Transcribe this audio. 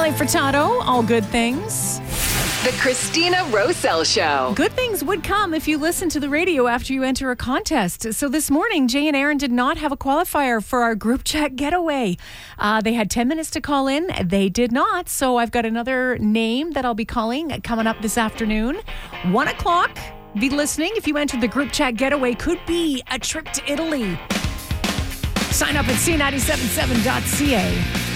Nelly Furtado, all good things. The Christina Rosell Show. Good things would come if you listen to the radio after you enter a contest. So this morning, Jay and Aaron did not have a qualifier for our group chat getaway. They had 10 minutes to call in. They did not. So I've got another name that I'll be calling coming up this afternoon. 1 o'clock. Be listening. If you entered the group chat getaway, could be a trip to Italy. Sign up at c977.ca.